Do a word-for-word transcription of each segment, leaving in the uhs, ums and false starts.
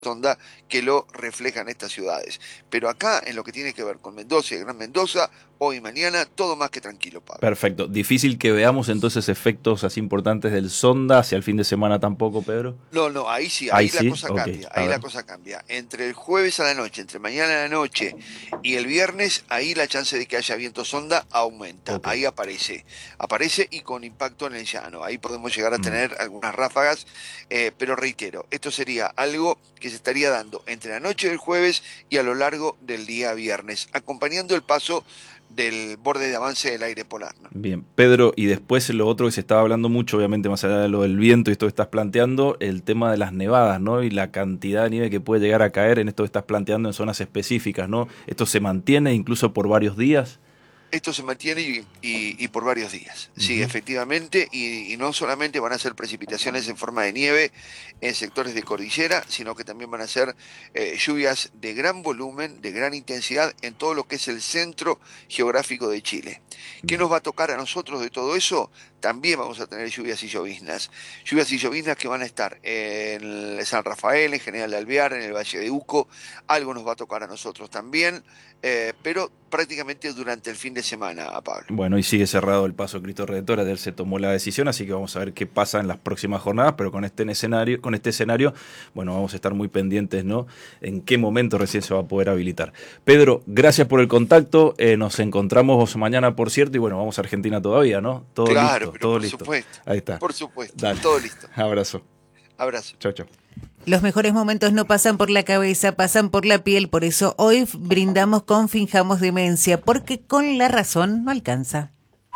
Sonda que lo reflejan estas ciudades. Pero acá, en lo que tiene que ver con Mendoza y Gran Mendoza, hoy y mañana, todo más que tranquilo, Pablo. Perfecto. Difícil que veamos entonces efectos así importantes del Sonda hacia el fin de semana tampoco, Pedro. No, no, ahí sí, Ahí ahí la sí, cosa ok, cambia, a ahí la ver. cosa cambia. Entre el jueves a la noche, entre mañana a la noche y el viernes, ahí la chance de que haya viento sonda aumenta, Ok. ahí aparece, aparece y con impacto en el llano, ahí podemos llegar a Mm. tener algunas ráfagas, eh, pero reitero, esto sería algo que se estaría dando entre la noche del jueves y a lo largo del día viernes, acompañando el paso del borde de avance del aire polar, ¿no? Bien, Pedro, y después lo otro que se estaba hablando mucho, obviamente más allá de lo del viento y esto que estás planteando, el tema de las nevadas, ¿no? Y la cantidad de nieve que puede llegar a caer en esto que estás planteando en zonas específicas, ¿no? ¿Esto se mantiene incluso por varios días? Esto se mantiene y, y- y por varios días. Sí, Ujú. efectivamente, y, y no solamente van a ser precipitaciones en forma de nieve en sectores de cordillera, sino que también van a ser eh, lluvias de gran volumen, de gran intensidad en todo lo que es el centro geográfico de Chile. ¿Qué Bien. nos va a tocar a nosotros de todo eso? También vamos a tener lluvias y lloviznas. Lluvias y lloviznas que van a estar en San Rafael, en General de Alvear, en el Valle de Uco. Algo nos va a tocar a nosotros también, eh, pero prácticamente durante el fin de semana, a Pablo. Bueno, y sigue cerrado el paso Cristo Redentor, él se tomó la decisión, así que vamos a ver qué pasa en las próximas jornadas, pero con este escenario, con este escenario, bueno, vamos a estar muy pendientes, ¿no? En qué momento recién se va a poder habilitar. Pedro, gracias por el contacto, eh, nos encontramos mañana, por cierto, y bueno, vamos a Argentina todavía, ¿no? Todo Claro, listo, pero todo por listo. supuesto, Ahí está. por supuesto, Dale. todo listo. Abrazo. Abrazo. Chau, chau. Los mejores momentos no pasan por la cabeza, pasan por la piel. Por eso hoy brindamos con Finjamos Demencia, porque con la razón no alcanza.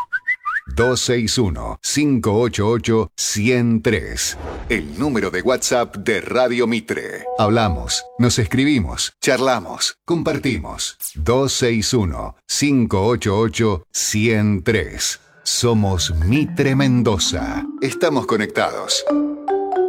dos seis uno, cinco ocho ocho, uno cero tres. El número de WhatsApp de Radio Mitre. Hablamos, nos escribimos, charlamos, compartimos. dos seis uno, cinco ocho ocho, uno cero tres. Somos Mitre Mendoza. Estamos conectados.